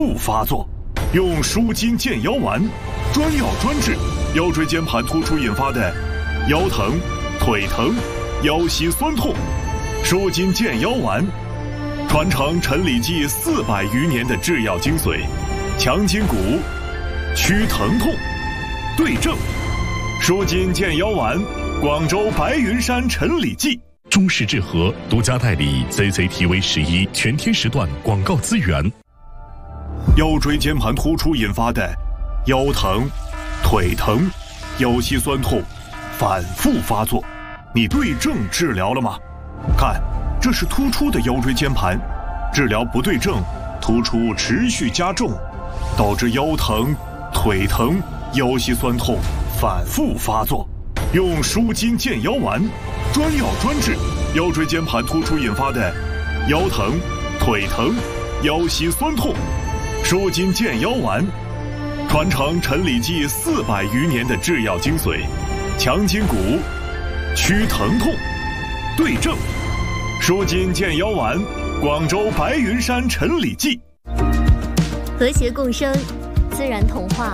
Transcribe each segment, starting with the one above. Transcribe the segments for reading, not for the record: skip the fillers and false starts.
不发作，用舒筋健腰丸，专药专治腰椎间盘突出引发的腰疼、腿疼、腰膝酸痛。舒筋健腰丸，传承陈李济400余年的制药精髓，强筋骨，祛疼痛，对症。舒筋健腰丸，广州白云山陈李济。 中式制和独家代理 CCTV11全天时段广告资源。 腰椎间盘突出引发的腰疼、腿疼、腰膝酸痛反复发作，你对症治疗了吗？看，这是突出的腰椎间盘，治疗不对症，突出持续加重，导致腰疼、腿疼、腰膝酸痛反复发作。用舒筋健腰丸，专药专治腰椎间盘突出引发的腰疼、腿疼、腰膝酸痛。舒筋健腰丸，传承陈李济400余年的制药精髓，强筋骨，祛疼痛，对症。舒筋健腰丸，广州白云山陈李济。 和谐共生，自然童话。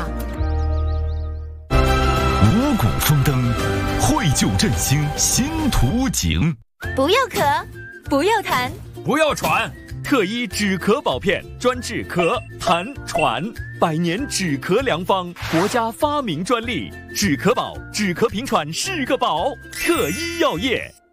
五谷丰登，绘就振兴新图景。 不要咳，不要痰， 不要喘，特医止咳保片，专治咳、痰、喘，100年止咳良方，国家发明专利，止咳宝，止咳平喘是个宝，特医药业。